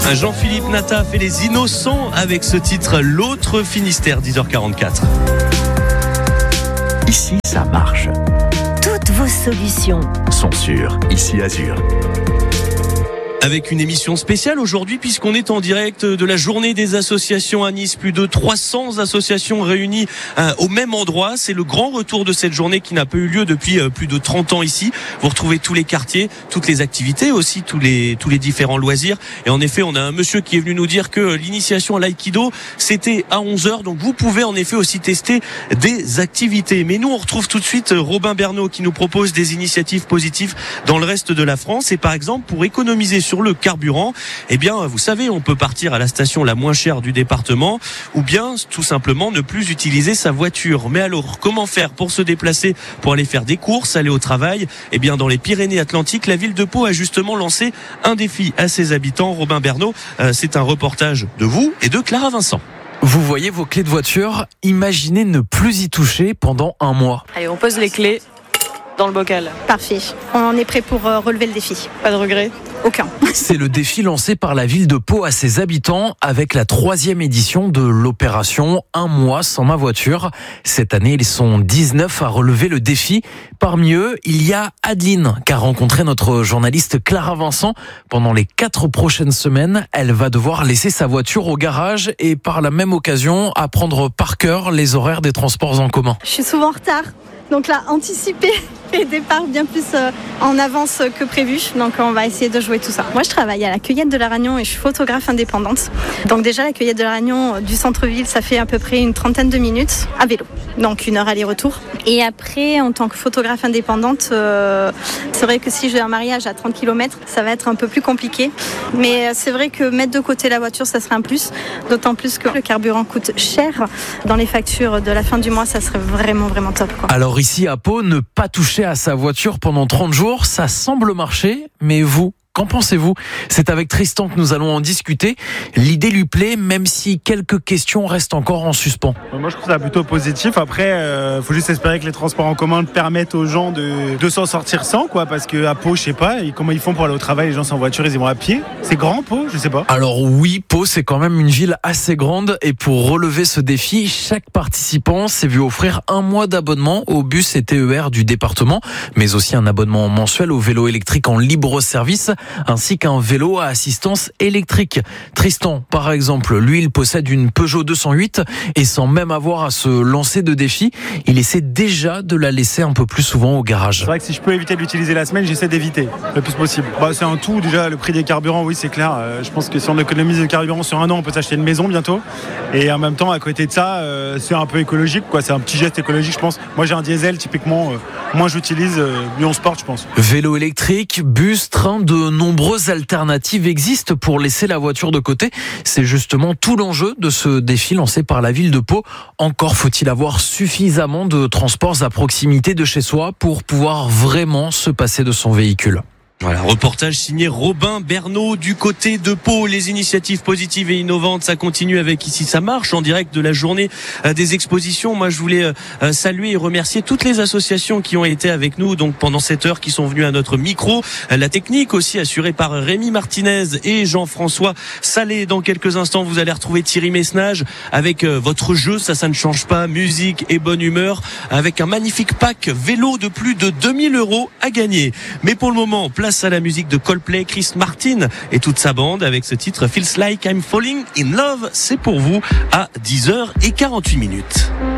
Jean-Philippe Nata fait les innocents avec ce titre L'autre Finistère, 10h44. Ici, ça marche. Toutes vos solutions Sont sûres, ici Azur. Avec une émission spéciale aujourd'hui puisqu'on est en direct de la journée des associations à Nice. Plus de 300 associations réunies au même endroit. C'est le grand retour de cette journée qui n'a pas eu lieu depuis plus de 30 ans ici. Vous retrouvez tous les quartiers, toutes les activités aussi, tous les différents loisirs. Et en effet, on a un monsieur qui est venu nous dire que l'initiation à l'aïkido, c'était à 11h. Donc vous pouvez en effet aussi tester des activités. Mais nous, on retrouve tout de suite Robin Bernot qui nous propose des initiatives positives dans le reste de la France. Et par exemple, pour économiser sur le carburant, eh bien, vous savez, on peut partir à la station la moins chère du département ou bien tout simplement ne plus utiliser sa voiture. Mais alors, comment faire pour se déplacer, pour aller faire des courses, aller au travail? Eh bien, dans les Pyrénées-Atlantiques, la ville de Pau a justement lancé un défi à ses habitants. Robin Bernot, c'est un reportage de vous et de Clara Vincent. Vous voyez vos clés de voiture, imaginez ne plus y toucher pendant un mois. Allez, on pose les clés dans le bocal. Parfait. On est prêt pour relever le défi. Pas de regret? Aucun. C'est le défi lancé par la ville de Pau à ses habitants avec la 3e édition de l'opération Un mois sans ma voiture. Cette année, ils sont 19 à relever le défi. Parmi eux, il y a Adeline, qu'a rencontré notre journaliste Clara Vincent. Pendant les 4 prochaines semaines, elle va devoir laisser sa voiture au garage et par la même occasion apprendre par cœur les horaires des transports en commun. Je suis souvent en retard. Donc là, anticiper les départs bien plus en avance que prévu. Donc on va essayer de jouer tout ça. Moi, je travaille à la cueillette de la Ragnon et je suis photographe indépendante. Donc déjà, la cueillette de la Ragnon du centre-ville, ça fait à peu près une 30aine de minutes à vélo. Donc 1 heure aller-retour. Et après, en tant que photographe indépendante, c'est vrai que si j'ai un mariage à 30 km, ça va être un peu plus compliqué. Mais c'est vrai que mettre de côté la voiture, ça serait un plus. D'autant plus que le carburant coûte cher. Dans les factures de la fin du mois, ça serait vraiment, vraiment top, quoi. Alors ici à Pau, ne pas toucher à sa voiture pendant 30 jours, ça semble marcher, mais vous, qu'en pensez-vous? C'est avec Tristan que nous allons en discuter. L'idée lui plaît, même si quelques questions restent encore en suspens. Moi, je trouve ça plutôt positif. Après, faut juste espérer que les transports en commun permettent aux gens de s'en sortir sans, quoi. Parce qu'à Pau, je sais pas, comment ils font pour aller au travail, les gens sans voiture, ils y vont à pied. C'est grand, Pau? Je sais pas. Alors oui, Pau, c'est quand même une ville assez grande. Et pour relever ce défi, chaque participant s'est vu offrir 1 mois d'abonnement au bus et TER du département, mais aussi un abonnement mensuel au vélo électrique en libre service, ainsi qu'un vélo à assistance électrique. Tristan, par exemple, lui, il possède une Peugeot 208 et sans même avoir à se lancer de défi, il essaie déjà de la laisser un peu plus souvent au garage. C'est vrai que si je peux éviter de l'utiliser la semaine, j'essaie d'éviter le plus possible. C'est un tout, déjà, le prix des carburants, oui, c'est clair. Je pense que si on économise le carburant sur 1 an, on peut s'acheter une maison bientôt. Et en même temps, à côté de ça, c'est un peu écologique, quoi. C'est un petit geste écologique, je pense. Moi, j'ai un diesel, typiquement, moins j'utilise, mieux on se porte, je pense. Vélo électrique, bus, train, de nombreuses alternatives existent pour laisser la voiture de côté. C'est justement tout l'enjeu de ce défi lancé par la ville de Pau. Encore faut-il avoir suffisamment de transports à proximité de chez soi pour pouvoir vraiment se passer de son véhicule. Voilà, reportage signé Robin Bernot du côté de Pau. Les initiatives positives et innovantes, ça continue avec Ici ça marche en direct de la journée des expositions. Moi, je voulais saluer et remercier toutes les associations qui ont été avec nous donc pendant cette heure, qui sont venues à notre micro. La technique aussi assurée par Rémi Martinez et Jean-François Salé. Dans quelques instants, vous allez retrouver Thierry Messnage avec votre jeu, ça ne change pas, musique et bonne humeur, avec un magnifique pack vélo de plus de 2000 € à gagner. Mais pour le moment, place à la musique de Coldplay, Chris Martin et toute sa bande avec ce titre Feels Like I'm Falling in Love. C'est pour vous à 10h48.